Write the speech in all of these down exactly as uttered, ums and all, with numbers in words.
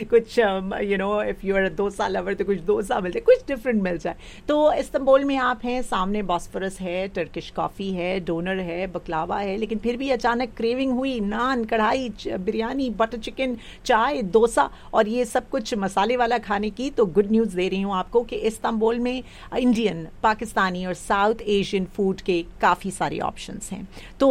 कुछ you know if you are dosa lover तो कुछ डोसा मिल जाए, कुछ डिफरेंट मिल जाए। तो इस्तांबुल में आप हैं, सामने बॉस्फोरस है, टर्किश कॉफ़ी है, डोनर है, बकलावा है, लेकिन फिर भी अचानक क्रेविंग हुई नान, कढ़ाई, बिरयानी, बटर चिकन, चाय, डोसा और ये सब कुछ मसाले वाला खाने की, तो गुड न्यूज़ दे रही हूँ आपको कि इस्तांबुल में इंडियन, पाकिस्तानी और साउथ एशियन फूड के काफ़ी सारे ऑप्शंस हैं। तो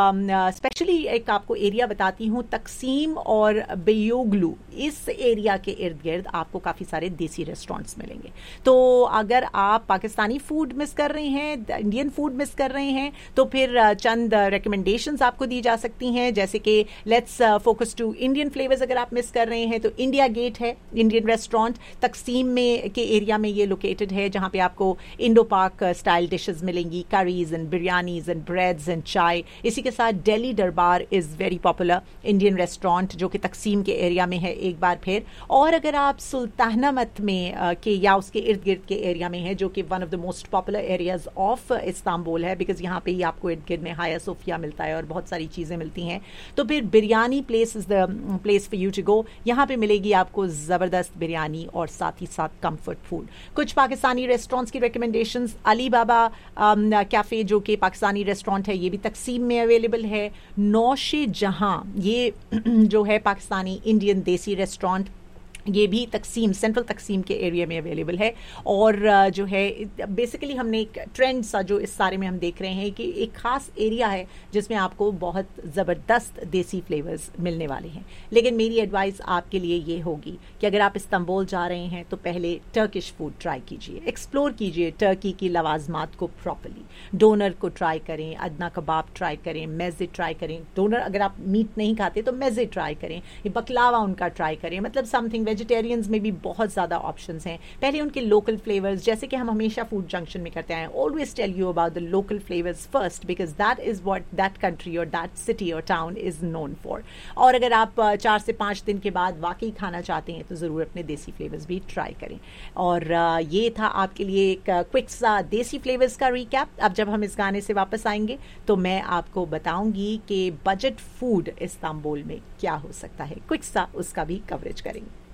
स्पेशली um, uh, एक आपको एरिया बताती हूँ, तकसीम और बेयोगलू, इस एरिया के इर्द गिर्द आपको काफ़ी सारे देसी रेस्टोरेंट्स मिलेंगे। तो अगर आप पाकिस्तानी फूड मिस कर रहे हैं, इंडियन फूड मिस कर रहे हैं, तो फिर uh, चंद रिकमेंडेशंस आपको दी जा सकती हैं, जैसे कि let's focus to Indian flavours. अगर आप मिस कर रहे हैं तो इंडिया गेट है, इंडियन रेस्टोरेंट तकसीम में के एरिया में ये लोकेटेड है, जहाँ पे आपको इंडो पाक स्टाइल डिशेस मिलेंगी, curries and biryanis and breads and चाय। इसी के साथ दिल्ली दरबार is very popular Indian restaurant, जो कि तकसीम के एरिया में है एक बार फिर। और अगर आप सुल्तानामत में uh, के या उसके इर्द गिर्द के एरिया में है, जो कि one of the most popular areas of Istanbul है, बिकॉज यहाँ पे ही आपको इर्द गिर्द में हाया सोफिया मिलता है और बहुत सारी चीज़ें मिलती हैं, तो फिर biryani place is the place for you to go. यहाँ पे मिलेगी आपको ज़बरदस्त बिरयानी और साथ ही साथ कंफर्ट फूड। कुछ पाकिस्तानी रेस्टोरेंट्स की रिकमेंडेशंस, अली बाबा कैफ़े जो कि पाकिस्तानी रेस्टोरेंट है, ये भी तकसीम में अवेलेबल है। नौशे जहाँ, ये जो है पाकिस्तानी इंडियन देसी रेस्टोरेंट, ये भी तकसीम, सेंट्रल तकसीम के एरिया में अवेलेबल है। और जो है बेसिकली हमने एक ट्रेंड सा जो इस सारे में हम देख रहे हैं कि एक ख़ास एरिया है जिसमें आपको बहुत ज़बरदस्त देसी फ्लेवर्स मिलने वाले हैं। लेकिन मेरी एडवाइस आपके लिए ये होगी कि अगर आप इस्तांबुल जा रहे हैं तो पहले टर्किश फूड ट्राई कीजिए, एक्सप्लोर कीजिए टर्की की लवाजमात को प्रॉपरली। डोनर को ट्राई करें, अदना कबाब ट्राई करें, मेज़े ट्राई करें। डोनर अगर आप मीट नहीं खाते तो मेज़े ट्राई करें, ये बकलावा उनका ट्राई करें, मतलब समथिंग। वेजिटेरियंस में भी बहुत ज़्यादा ऑप्शंस हैं। पहले उनके लोकल फ्लेवर्स, जैसे कि हम हमेशा फूड जंक्शन में करते हैं, always tell you about the local flavours first, because that is what that country और दैट सिटी और टाउन इज़ नोन फॉर। और अगर आप चार से पाँच दिन के बाद वाकई खाना चाहते हैं तो ज़रूर अपने देसी फ्लेवर्स भी ट्राई करें। और ये था आपके लिए एक क्विक सा देसी फ्लेवर्स का रिकैप। अब जब हम इस गाने से वापस आएंगे तो मैं आपको बताऊंगी कि बजट फूड इस्तांबुल में क्या हो सकता है, क्विक सा उसका भी कवरेज करेंगे।